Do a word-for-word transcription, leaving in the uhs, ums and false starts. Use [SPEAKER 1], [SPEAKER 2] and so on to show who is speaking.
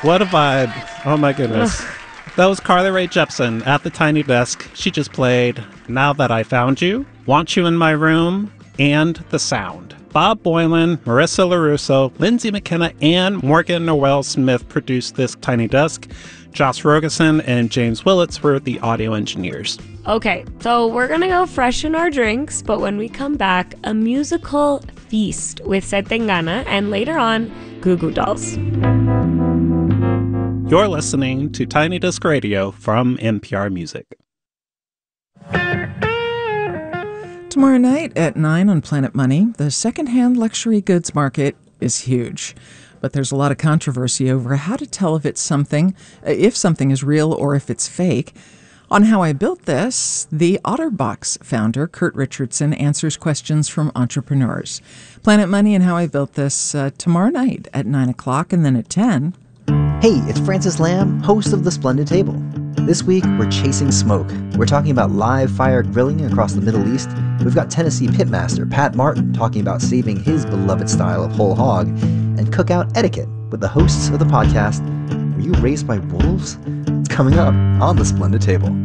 [SPEAKER 1] What a vibe. Oh my goodness. That was Carly Rae Jepsen at the Tiny Desk. She just played Now That I Found You, Want You in My Room, and The Sound. Bob Boylan, Marissa LaRusso, Lindsay McKenna, and Morgan Noel Smith produced this Tiny Desk. Josh Rogerson and James Willits were the audio engineers.
[SPEAKER 2] Okay, so we're gonna go freshen our drinks, but when we come back, a musical feast with Setengana, and later on, Goo Goo Dolls.
[SPEAKER 1] You're listening to Tiny Desk Radio from N P R Music.
[SPEAKER 3] Tomorrow night at nine on Planet Money, the secondhand luxury goods market is huge. But there's a lot of controversy over how to tell if it's something, if something is real or if it's fake. On How I Built This, the Otterbox founder, Kurt Richardson, answers questions from entrepreneurs. Planet Money and How I Built This uh, tomorrow night at nine o'clock, and then at ten.
[SPEAKER 4] Hey, it's Francis Lamb, host of The Splendid Table. This week, we're chasing smoke. We're talking about live fire grilling across the Middle East. We've got Tennessee pitmaster Pat Martin talking about saving his beloved style of whole hog, and cookout etiquette with the hosts of the podcast, Were You Raised by Wolves? It's coming up on The Splendid Table.